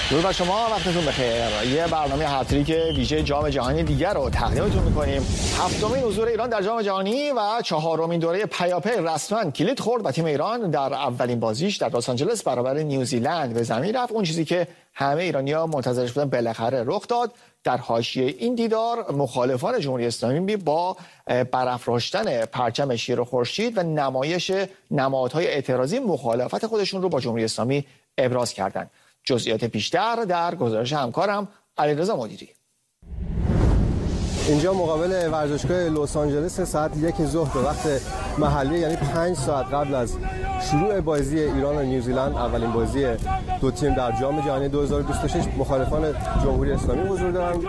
درود بر شما، وقتتون بخیر. یه برنامه هفتگی ویژه جام جهانی دیگر رو تقدیمتون می‌کنیم. هفتمین حضور ایران در جام جهانی و چهارمین دوره پیاپی رسما کلید خورد و تیم ایران در اولین بازیش در لس آنجلس برابر نیوزیلند به زمین رفت. اون چیزی که همه ایرانی‌ها منتظرش بودن بالاخره رخ داد. در حاشیه این دیدار مخالفان جمهوری اسلامی با برافراشتن پرچم شیر و خورشید و نمایش نمادهای اعتراضی مخالفت خودشون رو با جمهوری اسلامی ابراز کردند. جزئیات بیشتر در گزارش همکارم علیرضا مدیری. اینجا مقابل ورزشگاه لس آنجلس ساعت 1 ظهر به وقت محلی، یعنی 5 ساعت قبل از شروع بازی ایران و نیوزیلند، اولین بازی دو تیم در جام جهانی 2026، مخالفان جمهوری اسلامی حضور دارند.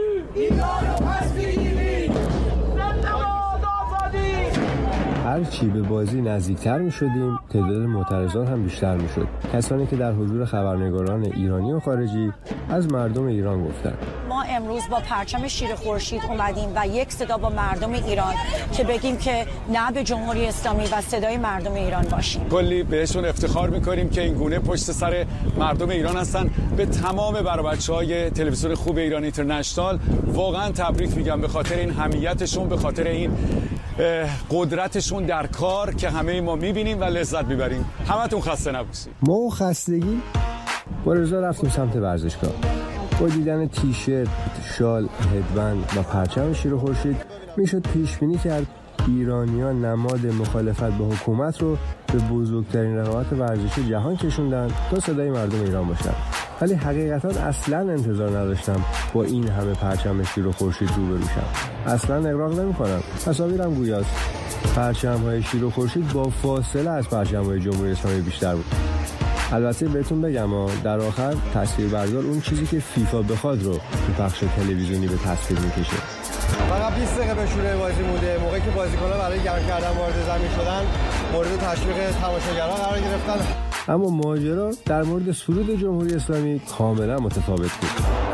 هر چی به بازی نزدیکتر می شدیم تعداد معترضان هم بیشتر می شد. کسانی که در حضور خبرنگاران ایرانی و خارجی از مردم ایران گفتند ما امروز با پرچم شیر خورشید اومدیم و یک صدا با مردم ایران که بگیم که نه به جمهوری اسلامی و صدای مردم ایران باشیم. کلی بهشون افتخار میکنیم که این گونه پشت سر مردم ایران هستن. به تمام بچه‌های تلویزیون خوب ایران اینترنشنال واقعا تبریک میگم به خاطر این حمیتشون، به خاطر این قدرتشون در کار که همه ما میبینیم و لذت میبریم. همتون خسته نباشید. ما خستگی با رضا رفتیم سمت ورزشگاه. با دیدن تیشرت، شال، هدبند و پرچم شیر و خورشید میشد پیش بینی کرد ایرانیان نماد مخالفت با حکومت رو به بزرگترین رقابت ورزشی جهان کشوندن تا صدای مردم ایران باشن. ولی حقیقتا اصلا انتظار نداشتم با این همه پرچم شیر و خورشید روبرو شم. اصلا اغراق نمی‌کنم. تصاویرم گویاست. پرچم‌های شیر و خورشید با فاصله از پرچم‌های جمهوری اسلامی بیشتر بود. البته بهتون بگم در آخر تصویربردار اون چیزی که فیفا بخواد رو تو پخش تلویزیونی به تصویر میکشه. فقط 20 دقیقه به شروع بازی مونده. موقعی که بازیکن‌ها برای گرم کردن وارد زمین شدن، مورد تشویق تماشاگران قرار گرفتن. اما ماجرا در مورد سرود جمهوری اسلامی کاملا متفاوت بود.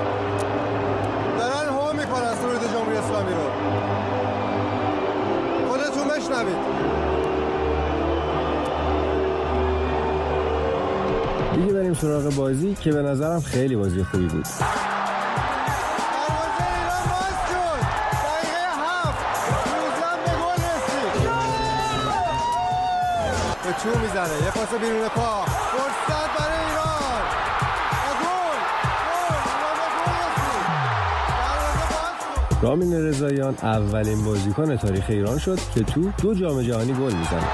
دارن هو میکنن سرود جمهوری اسلامی رو. خودتون بشنوید. دیگه بریم سراغ بازی که به نظرم خیلی بازی خوبی بود. چو میزنه، یه پاس بیرون پا، فرصت برای ایران و گل. رامین رضاییان اولین بازیکن تاریخ ایران شد که تو 2 جام جهانی گل میزنه.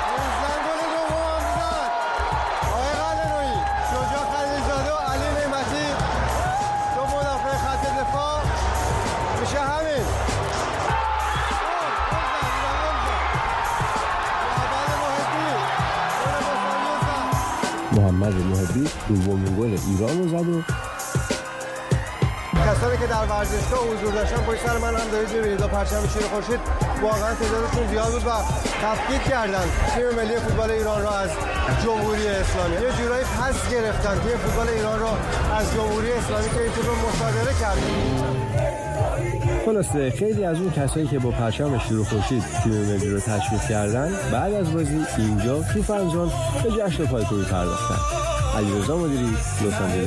محمد محبی دومین گل ایران رو زد و کسانی که در ورزشگاه حضور داشتن پشت سر من هم دارید می‌بینید. پرچم شیر خورشید واقعا تعدادشون زیاد بود و تفکیک کردن تیم ملی فوتبال ایران را از جمهوری اسلامی. یه جورایی پس گرفتن تیم فوتبال ایران را از جمهوری اسلامی که این تیم رو مصادره کرد. خلاصه خیلی از اون کسایی که با پرچم شیر و خورشید تیم ملی رو تشویق کردن بعد از بازی اینجا تو فنجان به جشن پایکوبی پرداختن. علیرضا مدیری، لس آنجلس.